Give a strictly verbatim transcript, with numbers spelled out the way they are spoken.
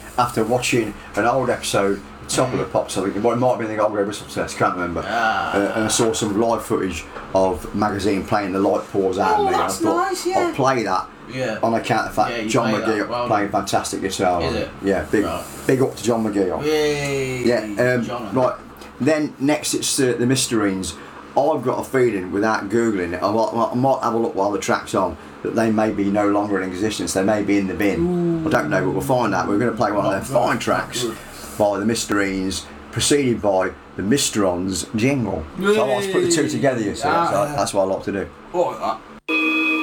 after watching an old episode, Top of the Pops, I think, well, it might have been the Gold Grey Whistle Test, can't remember. Ah. Uh, and I saw some live footage of Magazine playing The Light Pours Out Oh, of Me. that's I thought, nice, yeah. I'll play that Yeah. on account of the fact Yeah, you John play that McGee well, playing fantastic guitar. Is on it? Yeah, big, Right. big up to John McGee. Yay. Yeah, um, John. right. Then next it's uh, the Mysterines. I've got a feeling, without googling it, I might, I might have a look while the track's on, that they may be no longer in existence. They may be in the bin. I don't know, but we'll find out. We're going to play one of their fine tracks by the Mysterines, preceded by the Mysterons jingle. So I like to put the two together, you see. Ah, So yeah. that's what I like to do. Oh, that.